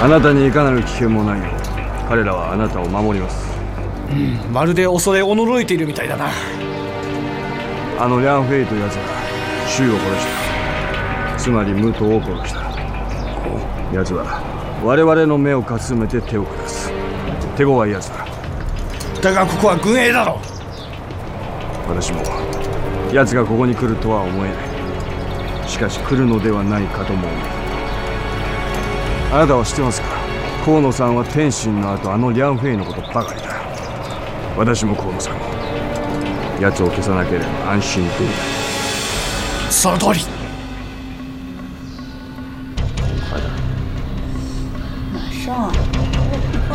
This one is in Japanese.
あなたにいかなる危険もないよう彼らはあなたを守ります。 まるで恐れおのろいているみたいだな。 あのリャン・フェイという奴がシュウを殺した。つまり武藤を殺した。奴は我々の目をかすめて手を下す。手強い奴だ。 だがここは軍営だろ。 私も奴がここに来るとは思えない。しかし来るのではないかとも思う。あなたは知ってますか？河野さんは天心の後あのリャン・フェイのことばかりだ。私も河野さんも奴を消さなければ安心できない。 その通り。